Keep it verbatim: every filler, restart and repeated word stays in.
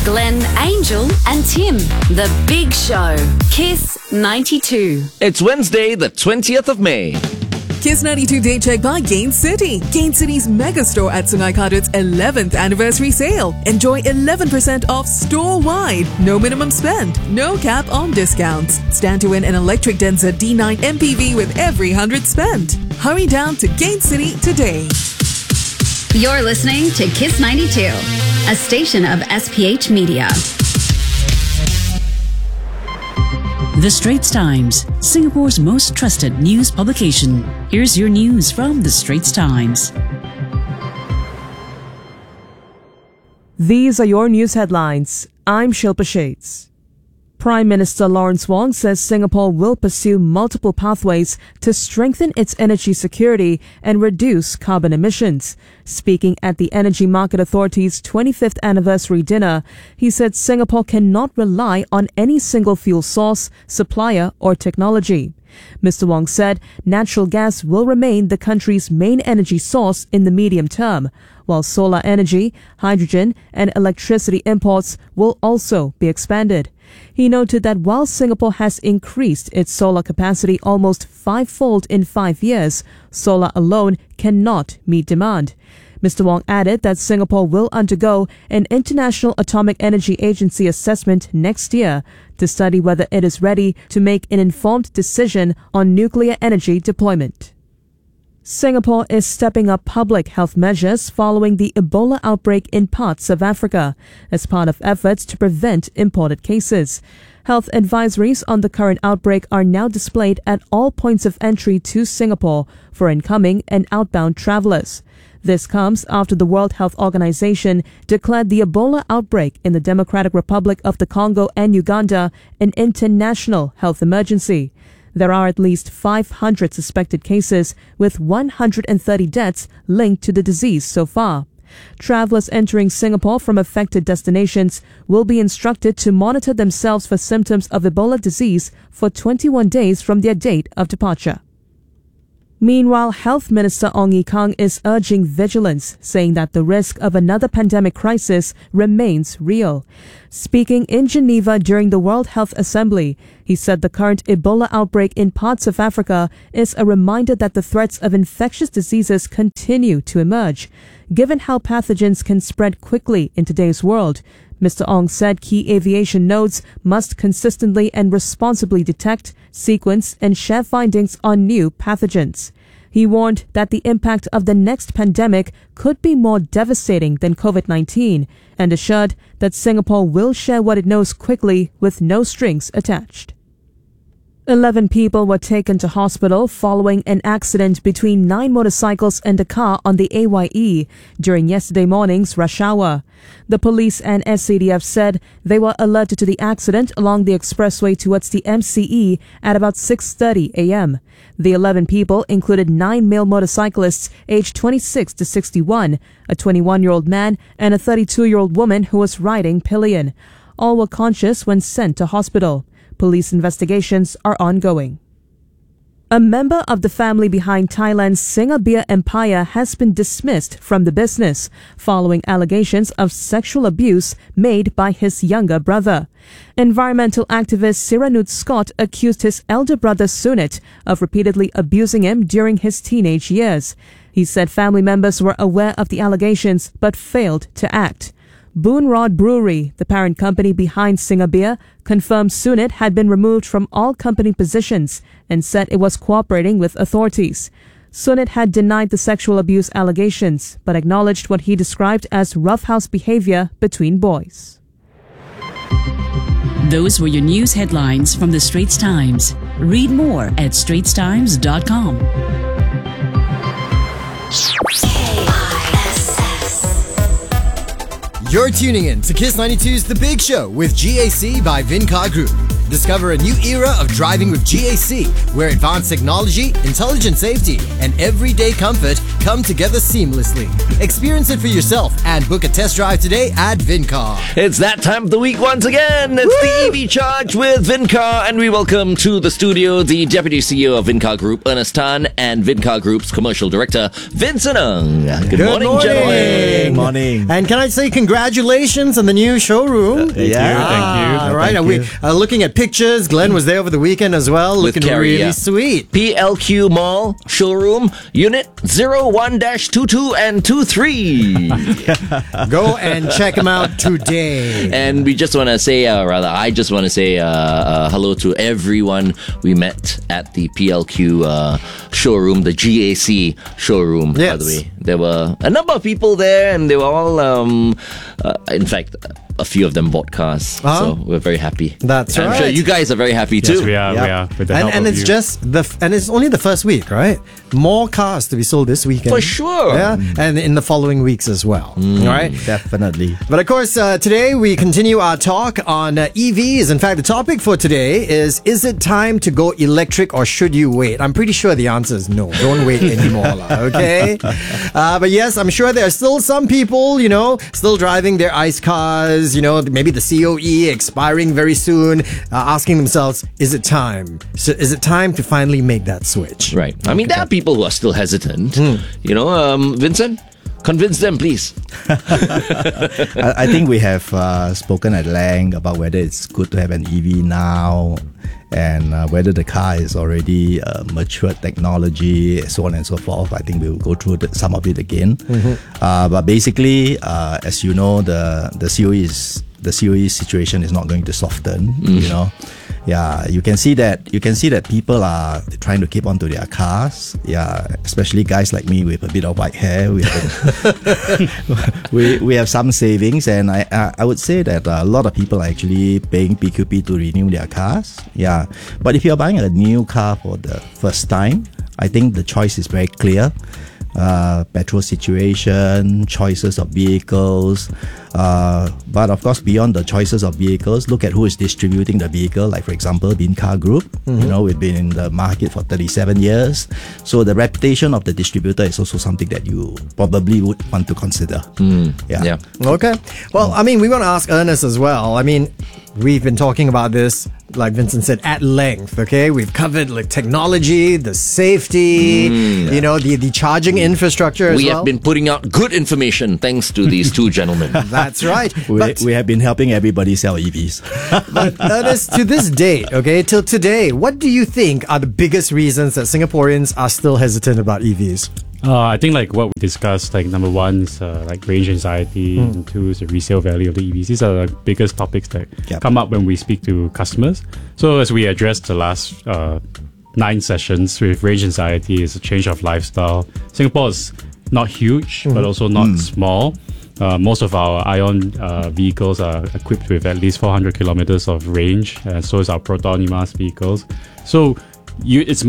Glenn, Angel and Tim. The Big Show. Kiss ninety-two. It's Wednesday, the twentieth of May. Kiss ninety-two Day Check by Gain City. Gain City's mega store at Sungai Kadut's eleventh anniversary sale. Enjoy eleven percent off store-wide. No minimum spend. No cap on discounts. Stand to win an electric Denza D nine M P V with every one hundred spent. Hurry down to Gain City today. You're listening to Kiss ninety-two, a station of S P H Media. The Straits Times, Singapore's most trusted news publication. Here's your news from The Straits Times. These are your news headlines. I'm Shilpa Shades. Prime Minister Lawrence Wong says Singapore will pursue multiple pathways to strengthen its energy security and reduce carbon emissions. Speaking at the Energy Market Authority's twenty-fifth anniversary dinner, he said Singapore cannot rely on any single fuel source, supplier or technology. Mister Wong said natural gas will remain the country's main energy source in the medium term, while solar energy, hydrogen and electricity imports will also be expanded. He noted that while Singapore has increased its solar capacity almost fivefold in five years, solar alone cannot meet demand. Mister Wong added that Singapore will undergo an International Atomic Energy Agency assessment next year to study whether it is ready to make an informed decision on nuclear energy deployment. Singapore is stepping up public health measures following the Ebola outbreak in parts of Africa as part of efforts to prevent imported cases. Health advisories on the current outbreak are now displayed at all points of entry to Singapore for incoming and outbound travelers. This comes after the World Health Organization declared the Ebola outbreak in the Democratic Republic of the Congo and Uganda an international health emergency. There are at least five hundred suspected cases, with one hundred thirty deaths linked to the disease so far. Travelers entering Singapore from affected destinations will be instructed to monitor themselves for symptoms of Ebola disease for twenty-one days from their date of departure. Meanwhile, Health Minister Ong Ye Kung is urging vigilance, saying that the risk of another pandemic crisis remains real. Speaking in Geneva during the World Health Assembly, he said the current Ebola outbreak in parts of Africa is a reminder that the threats of infectious diseases continue to emerge. Given how pathogens can spread quickly in today's world, Mister Ong said key aviation nodes must consistently and responsibly detect, sequence, and share findings on new pathogens. He warned that the impact of the next pandemic could be more devastating than COVID nineteen and assured that Singapore will share what it knows quickly with no strings attached. Eleven people were taken to hospital following an accident between nine motorcycles and a car on the A Y E during yesterday morning's rush hour. The police and S C D F said they were alerted to the accident along the expressway towards the M C E at about six thirty a.m. The eleven people included nine male motorcyclists aged twenty-six to sixty-one, a twenty-one-year-old man and a thirty-two-year-old woman who was riding pillion. All were conscious when sent to hospital. Police investigations are ongoing. A member of the family behind Thailand's Singha Beer empire has been dismissed from the business following allegations of sexual abuse made by his younger brother. Environmental activist Siranut Scott accused his elder brother Sunit of repeatedly abusing him during his teenage years. He said family members were aware of the allegations but failed to act. Boon Rod Brewery, the parent company behind Singha Beer, confirmed Sunit had been removed from all company positions and said it was cooperating with authorities. Sunit had denied the sexual abuse allegations, but acknowledged what he described as roughhouse behavior between boys. Those were your news headlines from The Straits Times. Read more at straits times dot com. You're tuning in to Kiss ninety-two's The Big Show with G A C by Vincar Group. Discover a new era of driving with G A C, where advanced technology, intelligent safety, and everyday comfort come together seamlessly. Experience it for yourself and book a test drive today at VinCar. It's that time of the week once again. It's Woo! The E V Charge with VinCar, and we welcome to the studio the Deputy C E O of VinCar Group, Ernest Tan, and VinCar Group's Commercial Director, Vincent Ng. Good, Good morning, morning, gentlemen. Good morning. And can I say congratulations on the new showroom? Uh, thank yeah. you, thank you. All right, Thank are we you. uh, looking at pictures? Glenn was there over the weekend as well, With looking Carrie, really yeah. sweet. P L Q Mall Showroom, Unit zero one dash two two and two three. Go and check them out today. And we just want to say, uh, rather, I just want to say uh, uh, hello to everyone we met at the P L Q uh, showroom, the G A C showroom, Yes. by the way. There were a number of people there, and they were all, um, uh, in fact, a few of them bought cars. Uh-huh. So we're very happy. That's I'm right. sure you guys are very happy too. Yes, we are. Yeah. We are. With the and help and of it's you. just the f- and it's only the first week, right? More cars to be sold this weekend. For sure. Yeah, and in the following weeks as well. All right. Definitely. But of course, uh, today we continue our talk on uh, E Vs. In fact, the topic for today is: Is it time to go electric, or should you wait? I'm pretty sure the answer is no. Don't wait anymore. lah, okay. Uh, but yes, I'm sure there are still some people, you know, still driving their ICE cars. You know, maybe the C O E expiring very soon, uh, asking themselves, "Is it time? So is it time to finally make that switch?" Right. I mean, there are people who are still hesitant. Hmm. You know, um, Vincent, convince them, please. I, I think we have uh, spoken at length about whether it's good to have an E V now, and uh, whether the car is already uh, mature technology, so on and so forth. I think we will go through the, some of it again. Uh, but basically, uh, as you know, the the C O E is the C O E situation is not going to soften. You know. Yeah, you can see that you can see that people are trying to keep on to their cars. Yeah, especially guys like me with a bit of white hair. We have, we, we have some savings, and I I, I would say that uh, a lot of people are actually paying P Q P to renew their cars. Yeah, but if you're buying a new car for the first time, I think the choice is very clear. Uh, petrol situation, choices of vehicles, uh, but of course beyond the choices of vehicles, look at who is distributing the vehicle. Like for example, VinCar Group. Mm-hmm. You know, we've been in the market for thirty-seven years, so the reputation of the distributor is also something that you probably would want to consider. Mm. Yeah. Yeah. Okay. Well, I mean, we want to ask Ernest as well. I mean, we've been talking about this, like Vincent said, at length. Okay, we've covered like technology, the safety, Mm. you know, the the charging infrastructure as We well. have been putting out good information thanks to these two gentlemen. That's right. We, But, we have been helping everybody sell E Vs. but Ernest, to this date, okay, till today, what do you think are the biggest reasons that Singaporeans are still hesitant about E Vs? Uh, I think like what we discussed, like number one is uh, like range anxiety, Mm. and two is the resale value of the E Vs. These are the biggest topics that Yep. come up when we speak to customers. So as we addressed the last uh, nine sessions with range anxiety, is a change of lifestyle. Singapore is not huge, but also not small. Uh, most of our Ion uh, vehicles are equipped with at least four hundred kilometers of range, and so is our Proton E M A S vehicles. So you, it's